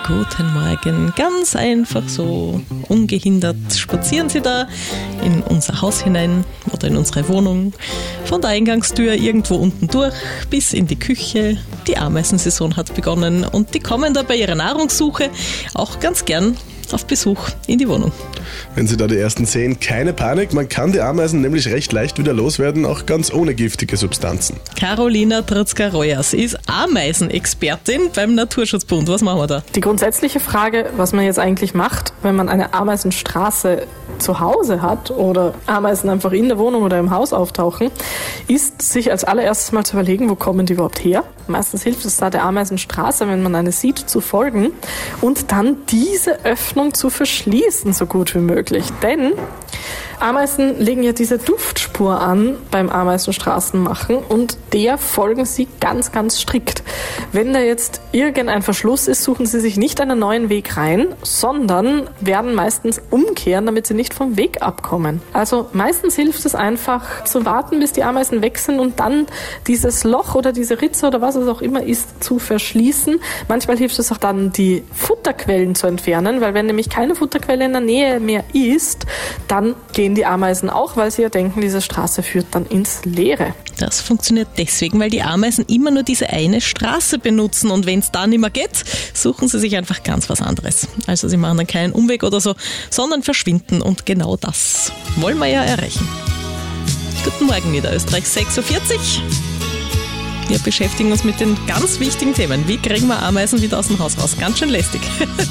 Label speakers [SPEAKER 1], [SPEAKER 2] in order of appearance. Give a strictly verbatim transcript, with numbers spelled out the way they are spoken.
[SPEAKER 1] Guten Morgen. Ganz einfach so ungehindert spazieren Sie da in unser Haus hinein oder in unsere Wohnung. Von der Eingangstür irgendwo unten durch bis in die Küche. Die Ameisensaison hat begonnen und die kommen da bei ihrer Nahrungssuche auch ganz gern auf Besuch in die Wohnung.
[SPEAKER 2] Wenn Sie da die ersten sehen, keine Panik, man kann die Ameisen nämlich recht leicht wieder loswerden, auch ganz ohne giftige Substanzen.
[SPEAKER 1] Carolina Trotzka-Rojas ist Ameisenexpertin beim Naturschutzbund. Was machen wir da?
[SPEAKER 3] Die grundsätzliche Frage, was man jetzt eigentlich macht, wenn man eine Ameisenstraße zu Hause hat oder Ameisen einfach in der Wohnung oder im Haus auftauchen, ist, sich als allererstes mal zu überlegen, wo kommen die überhaupt her. Meistens hilft es da der Ameisenstraße, wenn man eine sieht, zu folgen und dann diese Öffnung zu verschließen, so gut wie möglich. Denn Ameisen legen ja diese Duftspur an beim Ameisenstraßenmachen und der folgen sie ganz, ganz strikt. Wenn da jetzt irgendein Verschluss ist, suchen sie sich nicht einen neuen Weg rein, sondern werden meistens umkehren, damit sie nicht vom Weg abkommen. Also meistens hilft es einfach zu warten, bis die Ameisen weg sind und dann dieses Loch oder diese Ritze oder was es auch immer ist, zu verschließen. Manchmal hilft es auch dann, die Futterquellen zu entfernen, weil wenn nämlich keine Futterquelle in der Nähe mehr ist, dann gehen die Ameisen auch, weil sie ja denken, diese Straße führt dann ins Leere.
[SPEAKER 1] Das funktioniert deswegen, weil die Ameisen immer nur diese eine Straße benutzen und wenn es da nicht mehr geht, suchen sie sich einfach ganz was anderes. Also sie machen dann keinen Umweg oder so, sondern verschwinden und genau das wollen wir ja erreichen. Guten Morgen, Niederösterreich, sechs Uhr vierzig. Wir beschäftigen uns mit den ganz wichtigen Themen. Wie kriegen wir Ameisen wieder aus dem Haus raus? Ganz schön lästig.